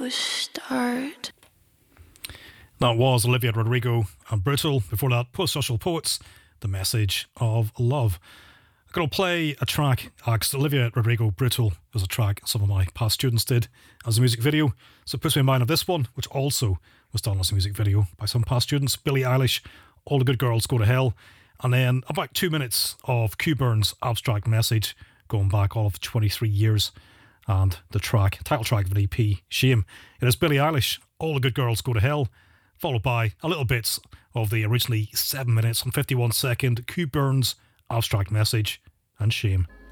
to start. That was Olivia Rodrigo and Brutal. Before that, Post Social Poets, The Message of Love. I'm going to play a track. Olivia Rodrigo, Brutal was a track some of my past students did as a music video. So it puts me in mind of this one, which also was done as a music video by some past students. Billie Eilish, All the Good Girls Go to Hell. And then about 2 minutes of Q Byrne's Abstract Message, going back all of 23 years. And the track, title track of an EP, Shame. It is Billie Eilish, All the Good Girls Go to Hell, followed by a little bit of the originally 7 minutes and 51 second Q Byrne's Abstract Message and Shame.